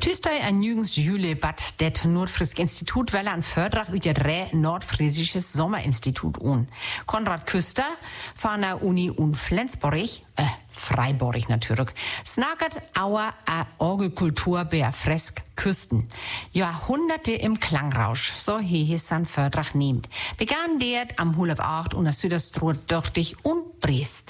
Tüstei ein jüngst Jule Bad det Nordfrisk Institut weil ein Förderach über das Nordfriesisches Sommerinstitut un. Konrad Küster von der Uni Flensburg, Freiburg natürlich, snagert auer a Orgelkultur bei Fresk Küsten. Jahrhunderte im Klangrausch, so hieß sein Förderach nehmt. Begann der am 8 und das Süderstroh dörftig und Brest.